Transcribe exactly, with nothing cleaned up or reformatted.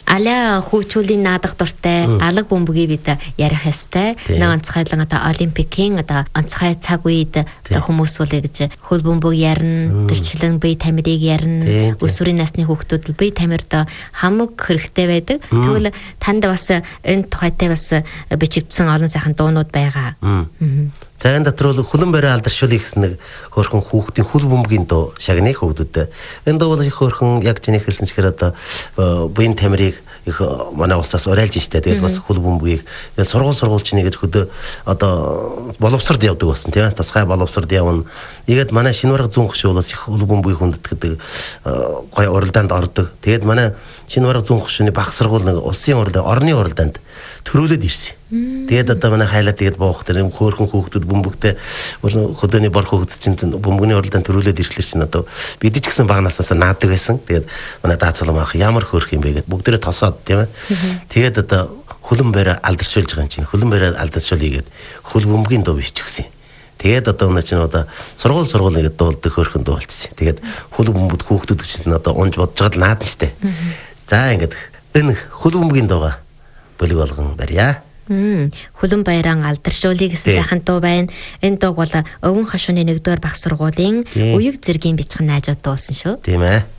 Аля хүүчүүлийн наадах дуртай алга бөмбөгийг бид ярих ёстой. Нэг онцгойлон одоо олимпикийн одоо онцгой цаг үед хүмүүс бол гэж хөл бөмбөг ярина, тэрчлэн бие тамирыг ярина, өсвөрийн насны хүүхдүүд бие тамирд хамаг хэрэгтэй байдаг. Тэгвэл танд бас энэ тухайтай бас бичигдсэн олон сайхан дуунууд байгаа. Цагаан дотор бол хүлэн барай алдаршуулъя гэсэн нэг хөөрхөн хүүхдийн хөл бөмбөгийн дуу шагныг хөгдөд. Энэ дуу бол их хөөрхөн яг чиний хэлсэн чигээр одоо буян тамирыг их манай улсаас уриалж штэ. Тэгээд бас хөл бөмбөгийг сургууль сургуульчны гэж хөдөө одоо боловсрод явдаг болсон тийм ээ. Тусгай боловсрод явна. Тэгээд манай шинэ бараг зүүн хөшөө бол их хөл бөмбөгийг хүндэтгдэг гой уралдаанд ордог. Тэгээд манай шинэ бараг зүүн хөшөөний баг сургууль нэг улсын уралдаанд, орны уралдаанд төрүүлээд ирсэн. Тэгээд одоо манай хайлаа тэгээд буух тэр хөөрхөн хүүхдүүд бөмбөгтэй хөдөөний бор хүүхд чинь бөмбөгний уралдаанд төрүүлээд ирэхлээр чинь одоо бид ч гэсэн баг наснаас наадаг байсан. Тэгээд манай даацлам ах ямар хөөрх юм бэ гэд бүгдээрээ тосоод тийм ээ. Тэгээд одоо хөлөн барай алдаршуулж байгаа юм чинь хөлөн барай алдаршуулъя гэд хөл бөмбөгийн дуу биччихсэн. Тэгээд одоо өнөө чинь одоо сургууль сургууль нэгэд дуулдаг хөөрхөн дуу болчихсон. Тэгээд хөл бөмбөд хүүхдүүд чинь одоо унж бодож байгаа л наадан штэ. За ингээд энэ хөл бөмбөгийн дууга бөлөг болгон барья. Хүлэн баяран алдаршуулъя гэсэн сайхан дуу байна. Энэ дууг бол Өвөн хашууны нэгдүгээр багш сургуулийн Уяг зэргийн бичгэн найзууд дуулсан шүү. Тийм ээ.